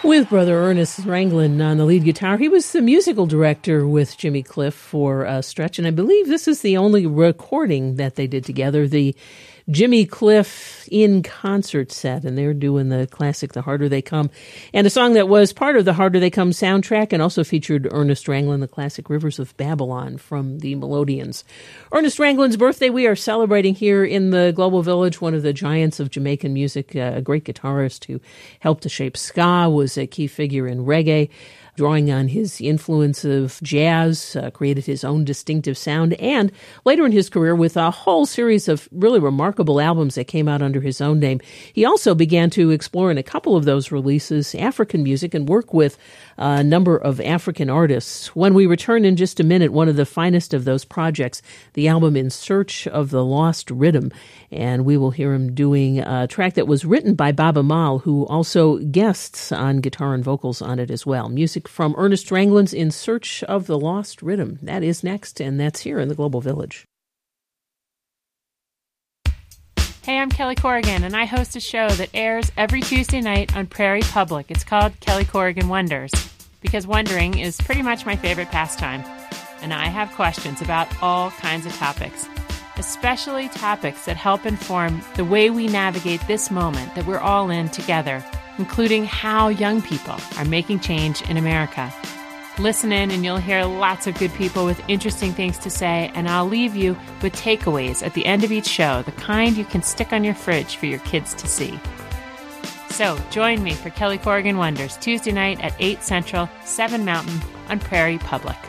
With Brother Ernest Ranglin on the lead guitar. He was the musical director with Jimmy Cliff for a stretch, and I believe this is the only recording that they did together, the Jimmy Cliff in concert set, and they're doing the classic The Harder They Come, and a song that was part of the Harder They Come soundtrack and also featured Ernest Ranglin, the classic Rivers of Babylon from the Melodians. Ernest Ranglin's birthday we are celebrating here in the Global Village, one of the giants of Jamaican music, a great guitarist who helped to shape ska, was a key figure in reggae, drawing on his influence of jazz, created his own distinctive sound, and later in his career, with a whole series of really remarkable albums that came out under his own name, he also began to explore in a couple of those releases African music and work with a number of African artists. When we return in just a minute, one of the finest of those projects, the album In Search of the Lost Rhythm, and we will hear him doing a track that was written by Baaba Maal, who also guests on guitar and vocals on it as well. Music from Ernest Ranglin's In Search of the Lost Rhythm. That is next, and that's here in the Global Village. Hey, I'm Kelly Corrigan, and I host a show that airs every Tuesday night on Prairie Public. It's called Kelly Corrigan Wonders, because wondering is pretty much my favorite pastime. And I have questions about all kinds of topics, especially topics that help inform the way we navigate this moment that we're all in together, including how young people are making change in America. Listen in and you'll hear lots of good people with interesting things to say, and I'll leave you with takeaways at the end of each show, the kind you can stick on your fridge for your kids to see. So join me for Kelly Corrigan Wonders, Tuesday night at 8 Central, 7 Mountain on Prairie Public.